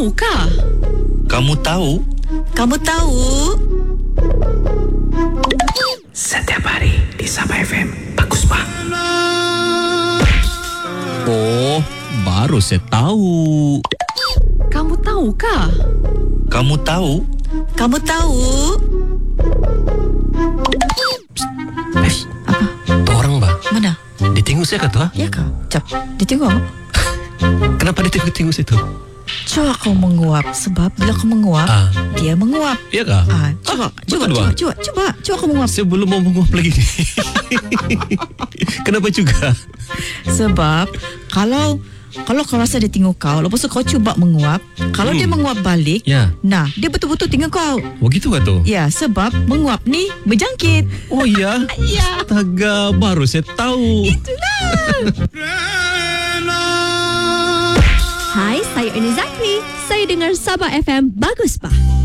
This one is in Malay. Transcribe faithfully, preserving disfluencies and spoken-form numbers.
tahukah? Kamu tahu? Kamu tahu? Setiap hari di Sabah F M. Bagus, Pak. Oh, baru saya tahu. Kamu tahukah? Kamu tahu? Kamu tahu? Eh, Apa? tu orang bah. Mana? Dia tengok saya kata, Ya kah? Cap, dia tengok. kenapa dia tengok-tengok saya tu? Coba kau menguap. Sebab bila kau menguap, Ah. dia menguap. Ya kah? Ah, coba, coba, betul, coba, Bang? coba, coba, coba kau menguap. Saya belum mau menguap lagi ni. Kenapa juga? Sebab kalau kalau kau rasa dia tengok kau, lepas tu kau cuba menguap, kalau Hmm. dia menguap balik, Ya. nah, dia betul-betul tengok kau. Oh gitu kah tu? Ya, sebab menguap ni berjangkit. Oh ya? Ya. Astaga, baru saya tahu. Hai, saya Ernie Zakri. Saya dengar Sabah F M. Bagus, Pak.